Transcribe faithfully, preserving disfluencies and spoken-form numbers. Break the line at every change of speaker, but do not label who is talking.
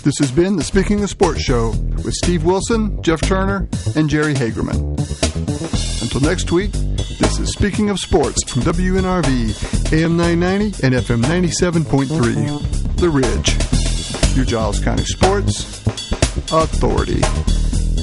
This has been the Speaking of Sports Show with Steve Wilson, Jeff Turner, and Jerry Hagerman. Until next week, this is Speaking of Sports from W N R V, A M nine ninety and F M ninety-seven point three, The Ridge, your Giles County Sports Authority.